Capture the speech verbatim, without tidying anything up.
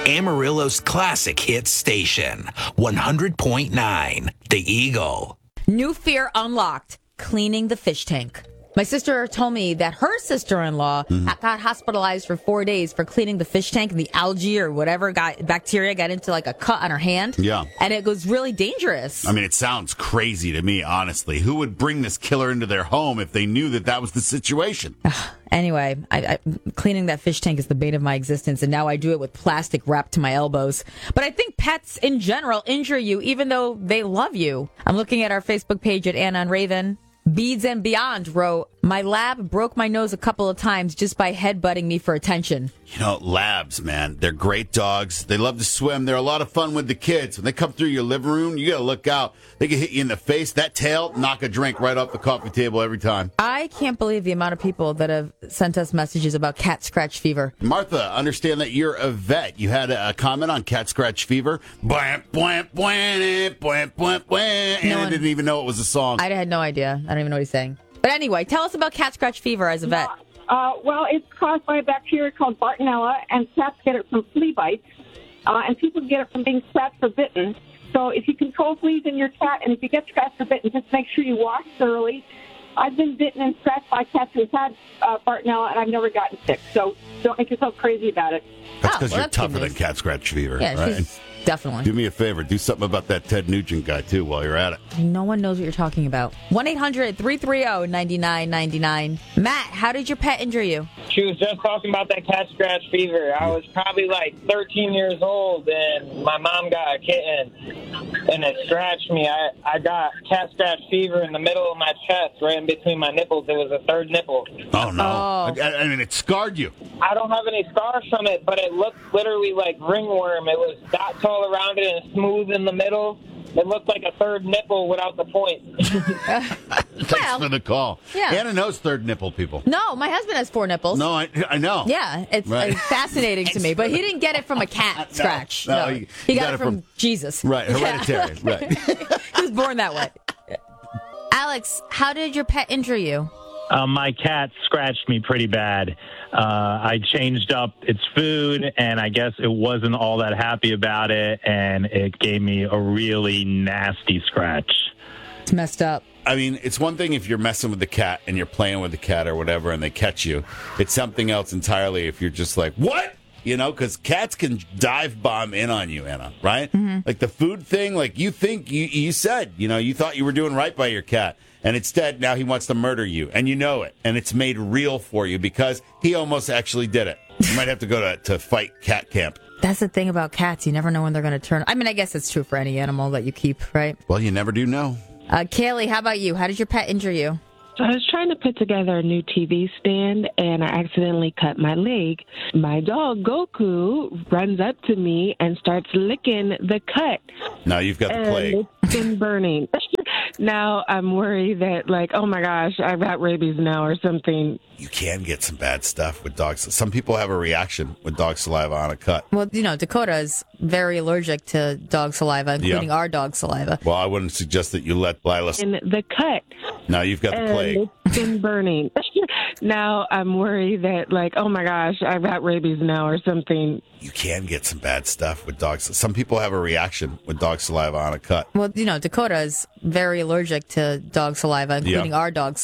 Amarillo's classic hit station, one hundred point nine, The Eagle. New fear unlocked, cleaning the fish tank. My sister told me that her sister-in-law mm-hmm. got hospitalized for four days for cleaning the fish tank, and the algae or whatever got bacteria got into like a cut on her hand. Yeah. And it was really dangerous. I mean, it sounds crazy to me, honestly. Who would bring this killer into their home if they knew that that was the situation? Anyway, I, I, cleaning that fish tank is the bane of my existence, and now I do it with plastic wrapped to my elbows. But I think pets in general injure you even though they love you. I'm looking at our Facebook page at Anna and Raven. Beads and Beyond wrote, my lab broke my nose a couple of times just by headbutting me for attention. You know, labs, man, they're great dogs. They love to swim. They're a lot of fun with the kids. When they come through your living room, you got to look out. They can hit you in the face. That tail, knock a drink right off the coffee table every time. I can't believe the amount of people that have sent us messages about cat scratch fever. Martha, understand that you're a vet. You had a, a comment on cat scratch fever. Bwah, bwah, bwah, bwah, bwah, bwah. And I didn't even know it was a song. I had no idea. I don't even know what he's saying. But anyway, tell us about cat scratch fever as a vet. Uh, well, it's caused by a bacteria called Bartonella, and cats get it from flea bites, uh, and people get it from being scratched or bitten. So if you control fleas in your cat, and if you get scratched or bitten, just make sure you wash thoroughly. I've been bitten and scratched by cats who've had uh, Bartonella, and I've never gotten sick. So don't make yourself crazy about it. That's because oh, well, you're tougher than cat scratch fever. Yeah, right? she's definitely. Do me a favor. Do something about that Ted Nugent guy, too, while you're at it. No one knows what you're talking about. one eight hundred three three zero nine nine nine nine. Matt, how did your pet injure you? She was just talking about that cat scratch fever. I was probably like thirteen years old, and my mom got a kitten, and it scratched me. I, I got cat scratch fever in the middle of my chest, right in between my nipples. It was a third nipple. Oh, no. Oh. I, I mean, it scarred you. I don't have any scars from it, but it looked literally like ringworm. It was dots all around it and smooth in the middle. It looked like a third nipple without the point. Thanks well, for the call. Yeah. Anna knows third nipple people. No, my husband has four nipples. No, I, I know. Yeah, it's, Right. it's fascinating to me. But he didn't get it from a cat No, scratch. no, No, he- he, got, it from, Jesus. Right, hereditary. Yeah. Right. He was born that way. Alex, how did your pet injure you? Uh, my cat scratched me pretty bad. Uh, I changed up its food, and I guess it wasn't all that happy about it, and it gave me a really nasty scratch. It's messed up. I mean, it's one thing if you're messing with the cat and you're playing with the cat or whatever and they catch you. It's something else entirely if you're just like, what? You know, because cats can dive bomb in on you, Anna, right? Mm-hmm. Like the food thing, like you think, you, you said, you know, you thought you were doing right by your cat. And instead, now he wants to murder you. And you know it. And it's made real for you because he almost actually did it. You might have to go to, to fight cat camp. That's the thing about cats. You never know when they're going to turn. I mean, I guess it's true for any animal that you keep, right? Well, you never do know. Uh, Kaylee, how about you? How did your pet injure you? So I was trying to put together a new T V stand, and I accidentally cut my leg. My dog, Goku, runs up to me and starts licking the cut. Now you've got the and plague. It's been burning. Now I'm worried that, like, oh, my gosh, I've got rabies now or something. You can get some bad stuff with dogs. Some people have a reaction with dog saliva on a cut. Well, you know, Dakota is very allergic to dog saliva, including Yeah. our dog saliva. Well, I wouldn't suggest that you let Lila... And the cut. Now you've got the and plague. It's been burning. Now I'm worried that, like, oh, my gosh, I've got rabies now or something. You can get some bad stuff with dogs. Some people have a reaction with dog saliva on a cut. Well, you know, Dakota is very allergic to dog saliva, including Yeah. our dog saliva.